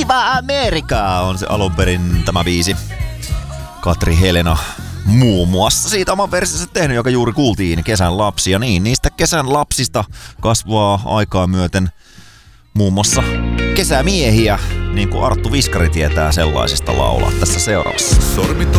Viva America on se alunperin tämä biisi. Katri Helena muun muassa siitä oman versionsa tehnyt, joka juuri kuultiin, Kesän lapsia. Niin, niistä kesän lapsista kasvaa aikaa myöten muun muassa kesämiehiä, niin kuin Arttu Viskari tietää sellaisista laulaa tässä seuraavassa.